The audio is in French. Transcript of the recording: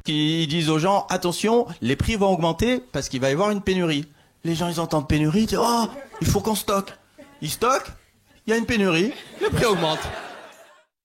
Ils disent aux gens, attention, les prix vont augmenter parce qu'il va y avoir une pénurie. Les gens, ils entendent pénurie, ils disent, oh, il faut qu'on stocke. Ils stockent, il y a une pénurie, le prix augmente.